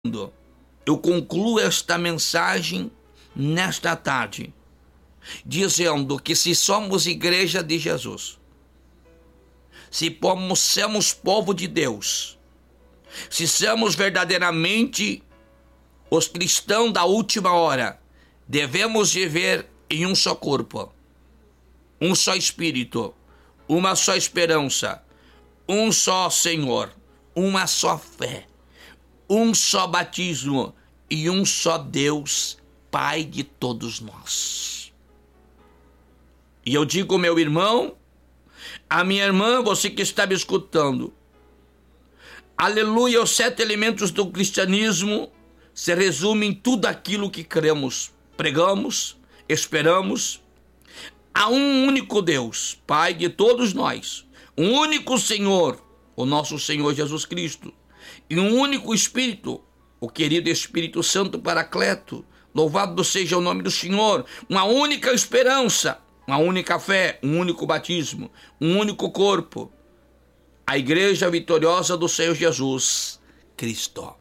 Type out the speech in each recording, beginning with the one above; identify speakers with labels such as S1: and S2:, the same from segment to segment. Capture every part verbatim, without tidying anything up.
S1: Eu concluo esta mensagem nesta tarde, dizendo que se somos igreja de Jesus, se somos povo de Deus, se somos verdadeiramente os cristãos da última hora, devemos viver em um só corpo, um só Espírito, uma só esperança, um só Senhor, uma só fé, um só batismo e um só Deus, Pai de todos nós. E eu digo, meu irmão, a minha irmã, você que está me escutando, aleluia, os sete elementos do cristianismo se resumem em tudo aquilo que cremos, pregamos, esperamos. Há um único Deus, Pai de todos nós, um único Senhor, o nosso Senhor Jesus Cristo, e um único Espírito, o querido Espírito Santo Paracleto. Louvado seja o nome do Senhor. Uma única esperança, uma única fé, um único batismo, um único corpo. A igreja vitoriosa do Senhor Jesus Cristo.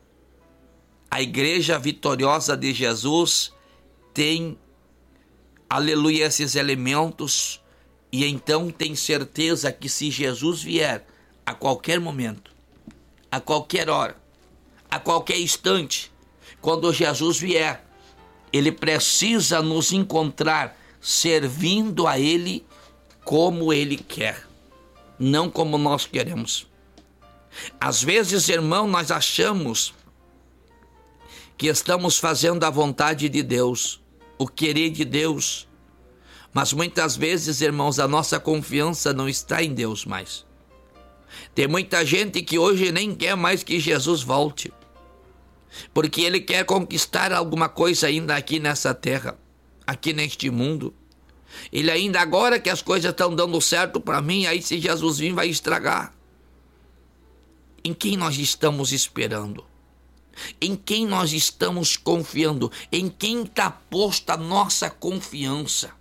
S1: A igreja vitoriosa de Jesus tem, aleluia, esses elementos, e então tem certeza que se Jesus vier a qualquer momento, a qualquer hora, a qualquer instante, quando Jesus vier, ele precisa nos encontrar servindo a ele como ele quer, não como nós queremos. Às vezes, irmão, nós achamos que estamos fazendo a vontade de Deus, o querer de Deus, mas muitas vezes, irmãos, a nossa confiança não está em Deus mais. Tem muita gente que hoje nem quer mais que Jesus volte, porque ele quer conquistar alguma coisa ainda aqui nessa terra, aqui neste mundo. Ele ainda, agora que as coisas estão dando certo para mim, aí se Jesus vir vai estragar. Em quem nós estamos esperando? Em quem nós estamos confiando? Em quem está posta a nossa confiança?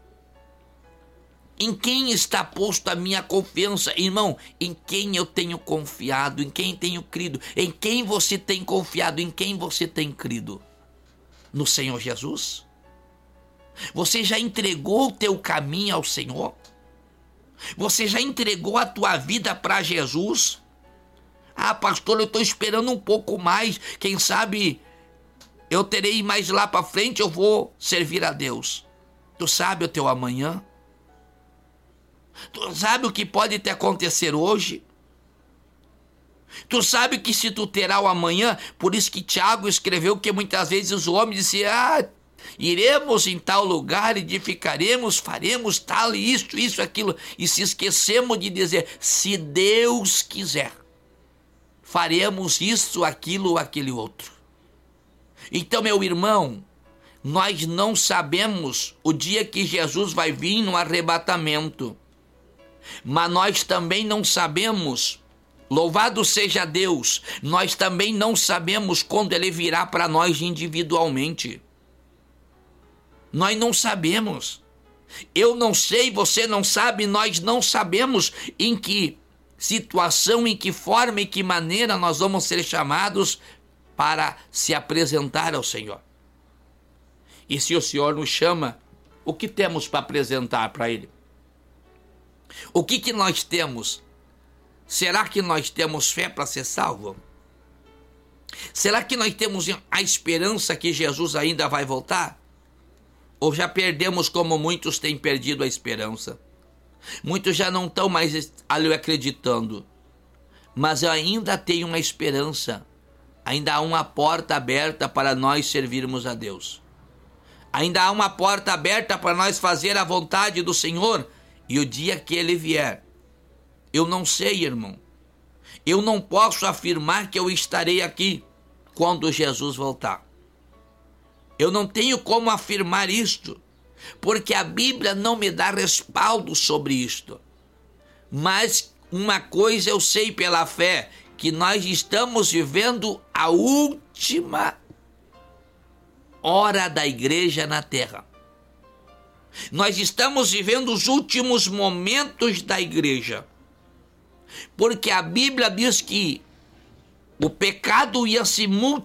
S1: Em quem está posto a minha confiança? Irmão, em quem eu tenho confiado, em quem tenho crido, em quem você tem confiado, em quem você tem crido? No Senhor Jesus? Você já entregou o teu caminho ao Senhor? Você já entregou a tua vida para Jesus? Ah, pastor, eu estou esperando um pouco mais, quem sabe eu terei mais lá para frente, eu vou servir a Deus. Tu sabe o teu amanhã? Tu sabe o que pode te acontecer hoje? Tu sabe que se tu terá o amanhã, por isso que Tiago escreveu que muitas vezes os homens diziam, ah, iremos em tal lugar, edificaremos, faremos tal, isso, isso, aquilo, e se esquecemos de dizer, se Deus quiser, faremos isso, aquilo, aquele outro. Então, meu irmão, nós não sabemos o dia que Jesus vai vir no arrebatamento, mas nós também não sabemos, louvado seja Deus, nós também não sabemos quando ele virá para nós individualmente. Nós não sabemos. Eu não sei, você não sabe, nós não sabemos em que situação, em que forma, em que maneira nós vamos ser chamados para se apresentar ao Senhor. E se o Senhor nos chama, o que temos para apresentar para Ele? O que que nós temos? Será que nós temos fé para ser salvo? Será que nós temos a esperança que Jesus ainda vai voltar? Ou já perdemos como muitos têm perdido a esperança? Muitos já não estão mais ali acreditando. Mas eu ainda tenho uma esperança. Ainda há uma porta aberta para nós servirmos a Deus. Ainda há uma porta aberta para nós fazer a vontade do Senhor. E o dia que Ele vier, eu não sei, irmão. Eu não posso afirmar que eu estarei aqui quando Jesus voltar. Eu não tenho como afirmar isto, porque a Bíblia não me dá respaldo sobre isto. Mas uma coisa eu sei pela fé, que nós estamos vivendo a última hora da igreja na terra. Nós estamos vivendo os últimos momentos da igreja. Porque a Bíblia diz que O pecado ia se